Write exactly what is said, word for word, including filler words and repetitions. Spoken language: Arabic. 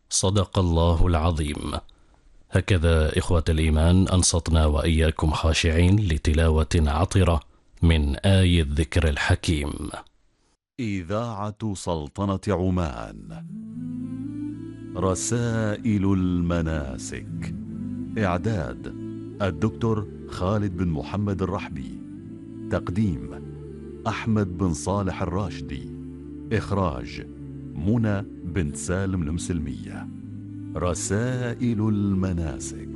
صدق الله العظيم. هكذا إخوة الإيمان أنصتنا وإياكم خاشعين لتلاوة عطرة من آي الذكر الحكيم. إذاعة سلطنة عمان. رسائل المناسك. إعداد الدكتور خالد بن محمد الرحبي. تقديم أحمد بن صالح الراشدي. إخراج منى بنت سالم المسلمية. رسائل المناسك.